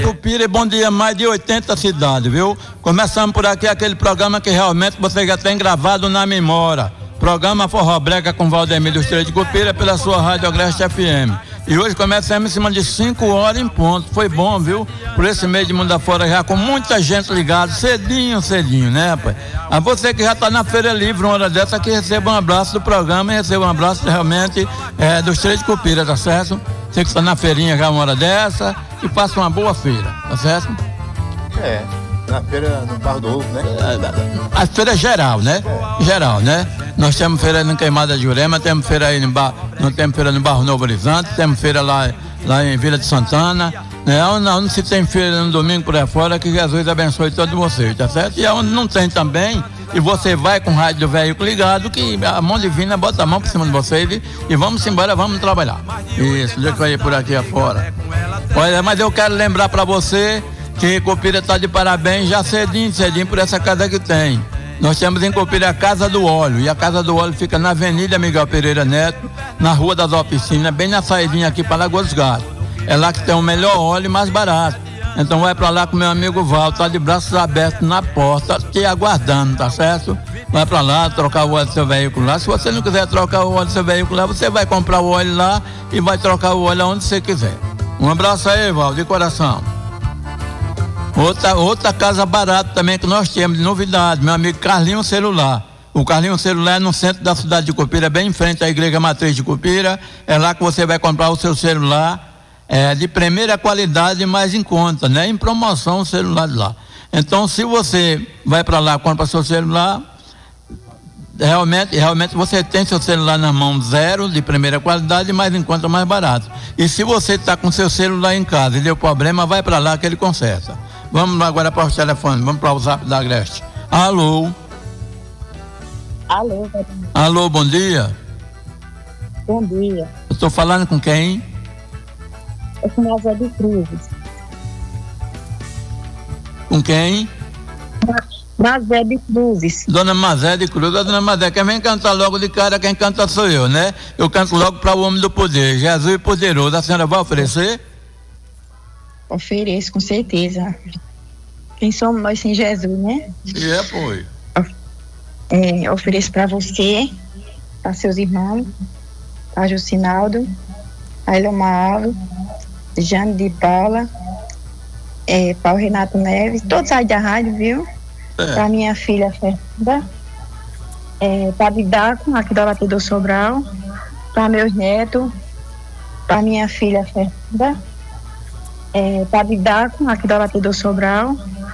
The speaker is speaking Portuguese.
Cupira e bom dia, mais de 80 cidades, viu? Começamos por aqui aquele programa que realmente você já tem gravado na memória. Programa Forró Brega com Valdemir dos Três de Cupira pela sua Rádio Agreste FM. E hoje começamos em cima de 5 horas em ponto. Foi bom, viu? Por esse meio de mundo afora já com muita gente ligada, cedinho, né, rapaz? A você que já está na Feira Livre, uma hora dessa, que receba um abraço do programa e receba um abraço realmente dos Três de Cupira, tá certo? Você que está na feirinha já uma hora dessa, e faça uma boa feira, tá certo? Na feira no Barro do Ovo, né? A feira é geral, né? Geral, né? Nós temos feira aí no Queimada de Jurema, temos feira aí nós temos feira no Barro Novo Horizonte, temos feira lá em Vila de Santana, né? Onde se tem feira no domingo por aí fora, que Jesus abençoe todos vocês, tá certo? E onde não tem também, e você vai com o rádio do veículo ligado, que a mão divina bota a mão por cima de vocês e vamos embora, vamos trabalhar. Isso, deixa eu ir por aqui afora. Olha, mas eu quero lembrar pra você que Cupira está de parabéns já cedinho por essa casa que tem. Nós temos em Cupira a Casa do Óleo, e a Casa do Óleo fica na Avenida Miguel Pereira Neto, na Rua das Oficinas, bem na saidinha aqui para Lagoa dos Gatos. É lá que tem o melhor óleo e mais barato. Então vai para lá com meu amigo Val, tá de braços abertos na porta, te aguardando, tá certo? Vai para lá, trocar o óleo do seu veículo lá. Se você não quiser trocar o óleo do seu veículo lá, você vai comprar o óleo lá e vai trocar o óleo onde você quiser. Um abraço aí, Val, de coração. Outra casa barata também que nós temos de novidade, meu amigo Carlinho Celular. O Carlinho Celular é no centro da cidade de Cupira, bem em frente à Igreja Matriz de Cupira. É lá que você vai comprar o seu celular de primeira qualidade, mais em conta, né? Em promoção o celular de lá. Então, se você vai para lá, compra seu celular, realmente você tem seu celular na mão zero, de primeira qualidade, mais em conta, mais barato. E se você está com seu celular em casa e deu problema, vai para lá que ele conserta. Vamos agora para os telefones, vamos para o Zap da Agreste. Alô? Alô, bom dia. Bom dia. Eu estou falando com quem? É com Mazé de Cruzes. Com quem? Mazé de Cruzes. Dona Mazé de Cruzes. Dona Mazé, quem vem cantar logo de cara, quem canta sou eu, né? Eu canto logo para o homem do poder, Jesus poderoso. A senhora vai oferecer? Ofereço, com certeza. Quem somos nós sem Jesus, né? Foi. Ofereço para você, para seus irmãos, para Jucinaldo, para Elomar Alves, Jane de Paula, para o Renato Neves, todos aí da rádio, viu? Para minha filha Fernanda, para Didaco, aqui da Batedor Sobral, para meus netos, para minha filha Fernanda, para Didaco, aqui da Batedor Sobral,